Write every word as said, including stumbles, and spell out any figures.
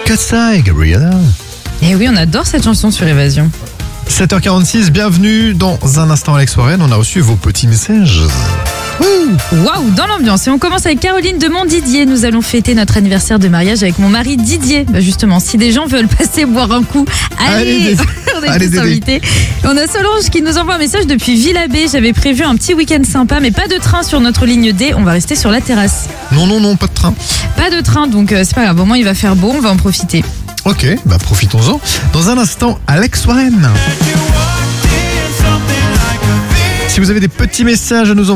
Casa et Gabriella. Et oui, on adore cette chanson sur Évasion. sept heures quarante-six, bienvenue dans un instant Alex Warren. On a reçu vos petits messages. Waouh, dans l'ambiance. Et on commence avec Caroline de Montdidier. Nous allons fêter notre anniversaire de mariage avec mon mari Didier. Bah justement, si des gens veulent passer boire un coup, allez, Allez, on est allez, tous Dédé. invités. Et on a Solange qui nous envoie un message depuis Villabé. J'avais prévu un petit week-end sympa, mais pas de train sur notre ligne D. On va rester sur la terrasse. Non, non, non, pas de train. Pas de train, donc euh, c'est pas grave. Au moins, il va faire beau, on va en profiter. Ok, bah profitons-en. Dans un instant, Alex Warren. Si vous avez des petits messages à nous envoyer,